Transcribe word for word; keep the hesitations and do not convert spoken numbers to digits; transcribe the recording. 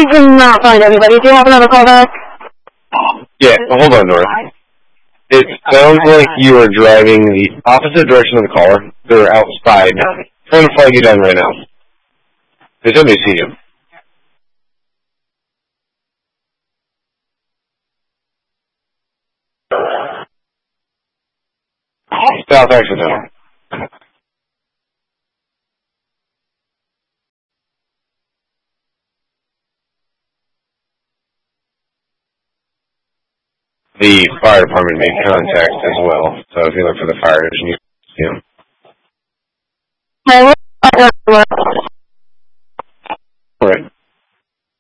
cannot find everybody. Do you have another call back? Yeah, hold on, Nora. It sounds like you are driving the opposite direction of the caller. They're outside. Trying to flag you down right now. They said they see you. South accidental. The fire department made contact as well, so if you look for the fire division, you see them.